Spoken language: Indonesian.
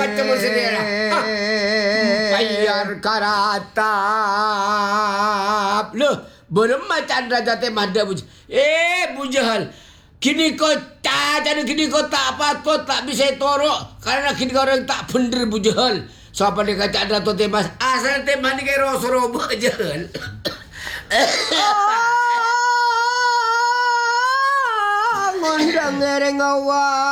macam sendiri. Bayar karatap. Loh, belum macam raja temah dah Bu. Bu Jahal. Kini kau tak jadi kini kau tak patut tak bisa torok karena kini kau orang tak bener Bu Jahal. Siapa dia kata ada tu temas asal temah ni kira robo Jahal. Ngundang ngereng awak.